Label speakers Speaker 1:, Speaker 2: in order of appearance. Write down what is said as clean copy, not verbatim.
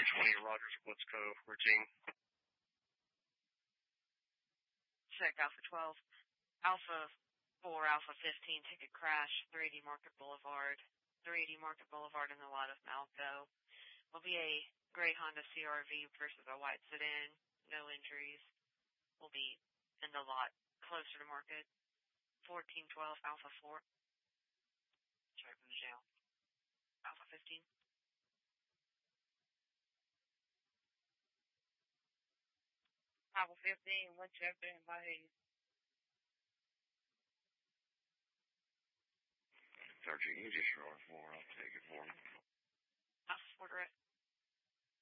Speaker 1: 220 Rogers Woods Cove, routine.
Speaker 2: Check Alpha 12. Alpha 4, Alpha 15, ticket crash, 380 Market Boulevard. 380 Market Boulevard in the lot of Malco. Will be a gray Honda CR-V versus a white sedan. No injuries. Will be in the lot closer to market. 1412 Alpha 4. Sorry, from the jail. Alpha 15.
Speaker 3: Alpha 15, what's your everybody?
Speaker 1: Sergeant, you just roll 4. I'll take it for me.
Speaker 2: Alpha 4 direct.